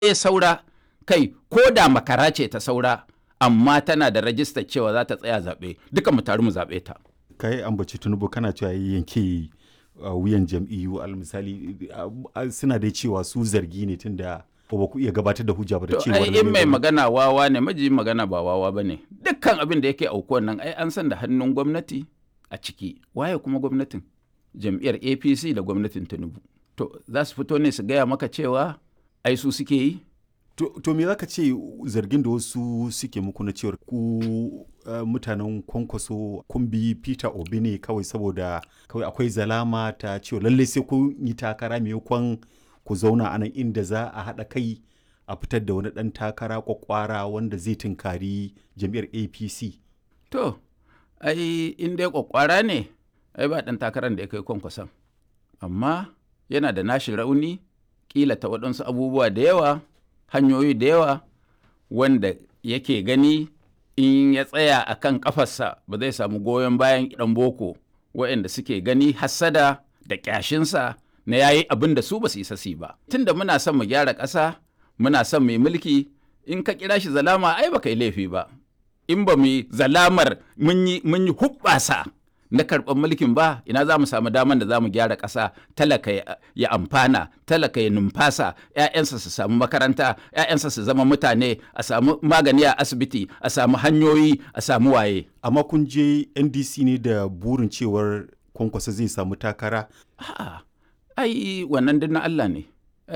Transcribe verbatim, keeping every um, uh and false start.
ya saura kai ko da makara ce ta saura amma tana da rajistar cewa za ta tsaya zaɓe duka mu taru mu zaɓe ta. Kai ambaci Tinubu kana cewa yanke uh, wuyan jam'iyyu al misali uh, suna dai cewa su zargi ne tunda ba ku iya gabatar da hujja ba da cewa in mai magana wawa ne maji magana ba wawa ba ne dukkan abin da yake aukuwan nan ai an san da hannun gwamnati a ciki waye kuma gwamnatin jam'iyyar A P C da gwamnatin Tinubu to za su fito ne su gaya maka cewa ai su suke yi. To, to me za ka ce zargin da wasu suke muku na cewar ku uh, mutanen Kwankwaso kun bi Peter Obi ne kawai saboda kawai akwai zalama ta cewa lallai sai kun yi takara maimakon ku zauna a nan inda za a haɗa kai a fitar da wani ɗan takara kwakwara wanda zai tunkari jam'iyyar A P C. To, ai in dai kwakwara ne ai ba ɗan takarar da ya kai Kwankwason amma yana da nashi rauni kila ta waɗansu abubuwa da yawa hanyoyi da yawa wanda yake gani in ya tsaya a kan ƙafarsa ba zai samu goyon bayan ɗan boko waɗanda suke gani hassada da ƙyashinsa na yayi abin da su ba su isa su ba. Tun da muna son mu gyara ƙasa muna son mu yi mulki in ka kira shi zalama ai ba kai laifi ba. In ba mu yi zalamar mun yi huɓɓasa na karɓar mulkin ba ina za mu samu daman da za mu gyara ƙasa talaka ya amfana talaka ya numfasa 'ya'yansa su samu makaranta 'ya'yansa su zama mutane a samu magani a asibiti a samu hanyoyi a samu waye. Amma kun je N D C ne da burin cewar Kwankwaso zai samu takara? A'a ai wannan duk na Allah ne